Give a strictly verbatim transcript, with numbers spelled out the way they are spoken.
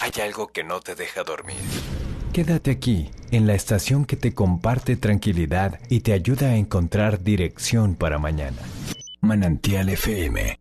hay algo que no te deja dormir. Quédate aquí, en la estación que te comparte tranquilidad y te ayuda a encontrar dirección para mañana. Manantial F M